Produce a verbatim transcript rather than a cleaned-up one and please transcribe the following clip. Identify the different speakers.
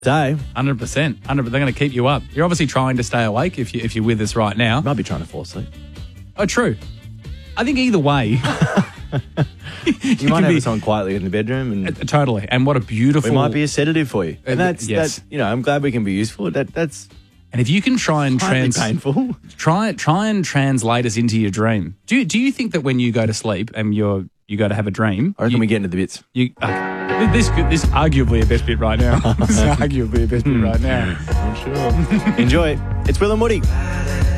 Speaker 1: Day.
Speaker 2: one hundred percent. one hundred percent. They're going to keep you up. You're obviously trying to stay awake if, you, if you're with us right now.
Speaker 1: Might be trying to fall asleep.
Speaker 2: Oh, true. I think either way.
Speaker 1: You,
Speaker 2: you
Speaker 1: might have
Speaker 2: be,
Speaker 1: us on quietly in the bedroom. and
Speaker 2: uh, Totally. And what a beautiful...
Speaker 1: We might be a sedative for you. And that's,
Speaker 2: yes.
Speaker 1: that's you know, I'm glad we can be useful. That That's
Speaker 2: And if you can try and trans...
Speaker 1: painful.
Speaker 2: Try, try and translate us into your dream. Do you, do you think that when you go to sleep and you're you go to have a dream...
Speaker 1: I reckon
Speaker 2: you,
Speaker 1: we get into the bits.
Speaker 2: You, okay. This could, this arguably a best bit right now. This is arguably a best bit right now.
Speaker 1: I'm sure. Enjoy it. It's Will and Woody.